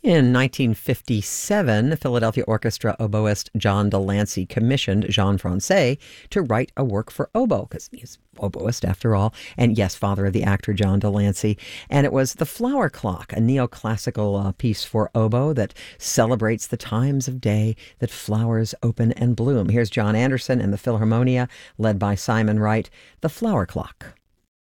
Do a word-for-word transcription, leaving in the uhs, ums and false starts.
In nineteen fifty-seven, the Philadelphia Orchestra oboist John Delancey commissioned Jean Francais to write a work for oboe, because he's oboist after all, and yes, father of the actor John Delancey. And it was The Flower Clock, a neoclassical uh, piece for oboe that celebrates the times of day that flowers open and bloom. Here's John Anderson and the Philharmonia, led by Simon Wright, The Flower Clock.